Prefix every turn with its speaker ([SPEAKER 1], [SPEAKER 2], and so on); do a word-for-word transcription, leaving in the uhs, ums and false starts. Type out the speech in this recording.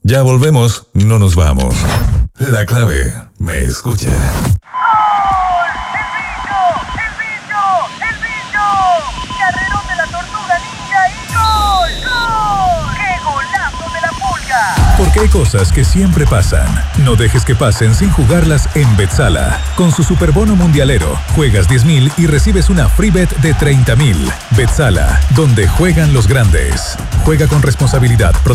[SPEAKER 1] Ya volvemos, no nos vamos. La clave, me escucha. Porque hay cosas que siempre pasan. No dejes que pasen sin jugarlas en Betsala. Con su superbono mundialero, juegas diez mil y recibes una free bet de treinta mil. Betsala, donde juegan los grandes. Juega con responsabilidad.